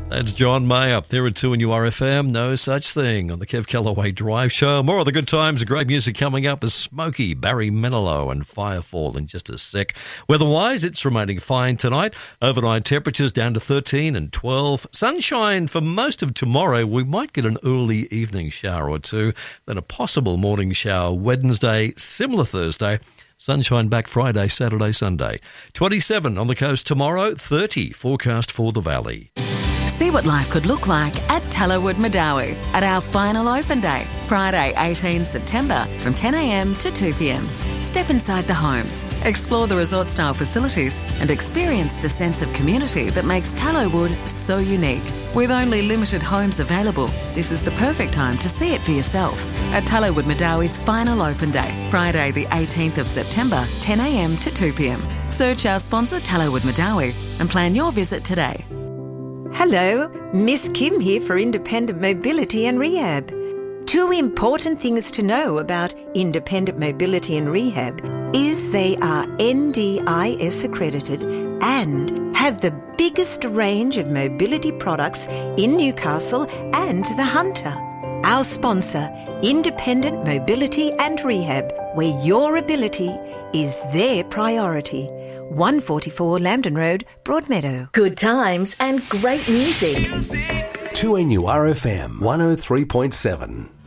That's John Mayer. There are 2 in URFM. No such thing on the Kev Callaway Drive Show. More of the good times, great music coming up is Smokey, Barry Manilow and Firefall in just a sec. Weather-wise, it's remaining fine tonight. Overnight temperatures down to 13 and 12. Sunshine for most of tomorrow. We might get an early evening shower or two. Then a possible morning shower Wednesday, similar Thursday. Sunshine back Friday, Saturday, Sunday. 27 on the coast tomorrow, 30 forecast for the valley. See what life could look like at Tallowood Madawi at our final open day, Friday 18 September from 10 a.m. to 2 p.m. Step inside the homes, explore the resort-style facilities and experience the sense of community that makes Tallowood so unique. With only limited homes available, this is the perfect time to see it for yourself at Tallowood Madawi's final open day, Friday the 18th of September, 10 a.m. to 2 p.m. Search our sponsor Tallowood Madawi and plan your visit today. Hello, Miss Kim here for Independent Mobility and Rehab. 2 important things to know about Independent Mobility and Rehab is they are NDIS accredited and have the biggest range of mobility products in Newcastle and the Hunter. Our sponsor, Independent Mobility and Rehab, where your ability is their priority. 144 Lambton Road, Broadmeadow. Good times and great music. 2NURFM 103.7.